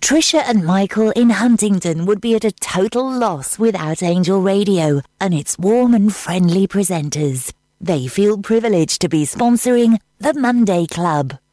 Trisha and Michael in Huntington would be at a total loss without Angel Radio and its warm and friendly presenters. They feel privileged to be sponsoring the Monday Club.